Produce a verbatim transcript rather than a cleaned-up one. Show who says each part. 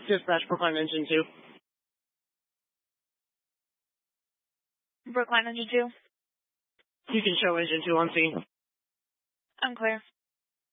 Speaker 1: Dispatch, Brookline Engine two.
Speaker 2: Brookline Engine two.
Speaker 1: You can show Engine two on scene.
Speaker 2: I'm clear.